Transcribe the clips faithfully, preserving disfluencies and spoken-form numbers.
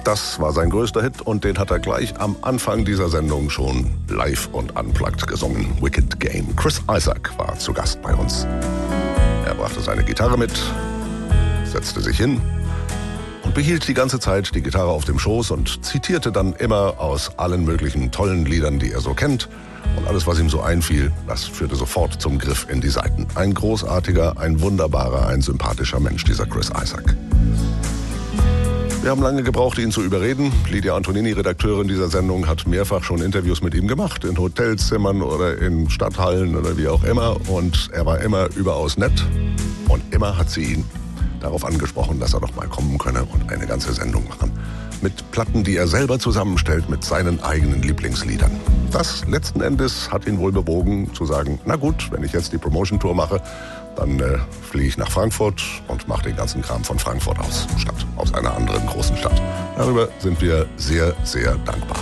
Das war sein größter Hit und den hat er gleich am Anfang dieser Sendung schon live und unplugged gesungen. Wicked Game. Chris Isaak war zu Gast bei uns. Er brachte seine Gitarre mit, setzte sich hin und behielt die ganze Zeit die Gitarre auf dem Schoß und zitierte dann immer aus allen möglichen tollen Liedern, die er so kennt. Und alles, was ihm so einfiel, das führte sofort zum Griff in die Saiten. Ein großartiger, ein wunderbarer, ein sympathischer Mensch, dieser Chris Isaak. Wir haben lange gebraucht, ihn zu überreden. Lydia Antonini, Redakteurin dieser Sendung, hat mehrfach schon Interviews mit ihm gemacht, in Hotelzimmern oder in Stadthallen oder wie auch immer. Und er war immer überaus nett. Und immer hat sie ihn darauf angesprochen, dass er doch mal kommen könne und eine ganze Sendung machen. Mit Platten, die er selber zusammenstellt, mit seinen eigenen Lieblingsliedern. Das letzten Endes hat ihn wohl bewogen zu sagen, na gut, wenn ich jetzt die Promotion-Tour mache, dann äh, fliege ich nach Frankfurt und mache den ganzen Kram von Frankfurt aus, statt aus einer anderen großen Stadt. Darüber sind wir sehr, sehr dankbar.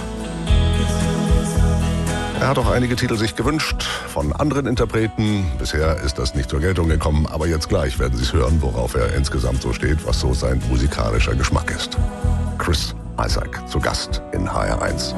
Er hat auch einige Titel sich gewünscht von anderen Interpreten. Bisher ist das nicht zur Geltung gekommen, aber jetzt gleich werden Sie es hören, worauf er insgesamt so steht, was so sein musikalischer Geschmack ist. Chris Isaak zu Gast in H R eins.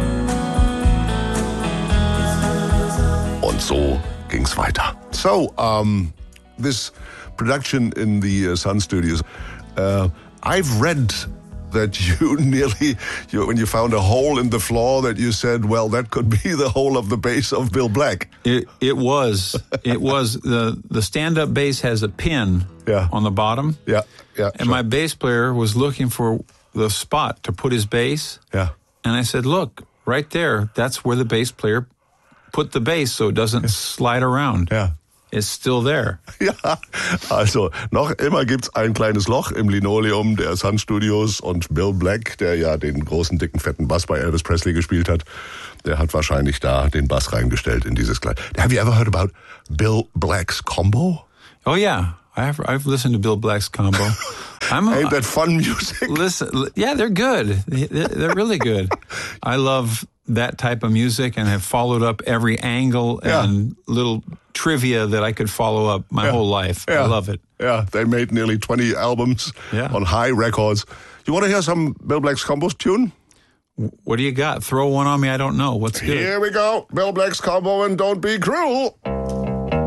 Und so ging's weiter. So, um, this production in the uh, Sun Studios, uh, I've read that you nearly, you, when you found a hole in the floor, that you said, well, that could be the hole of the bass of Bill Black. It, it was. It was. The, the stand-up bass has a pin yeah. on the bottom. Yeah, yeah. And sure. my bass player was looking for the spot to put his bass. Yeah. And I said, look, right there, that's where the bass player put the bass so it doesn't yeah. slide around. Yeah. It's still there. Ja, also noch immer gibt's ein kleines Loch im Linoleum der Sun Studios und Bill Black, der ja den großen, dicken, fetten Bass bei Elvis Presley gespielt hat, der hat wahrscheinlich da den Bass reingestellt in dieses Kleid. Have you ever heard about Bill Black's combo? Oh, yeah. I've, I've listened to Bill Black's combo. I'm a, Ain't that fun music? Listen, yeah, they're good. They're really good. I love that type of music and have followed up every angle yeah. and little trivia that I could follow up my yeah. whole life. Yeah. I love it. Yeah, they made nearly twenty albums yeah. on High Records. You want to hear some Bill Black's combos tune? What do you got? Throw one on me. I don't know. What's good? Here we go. Bill Black's combo and Don't Be Cruel.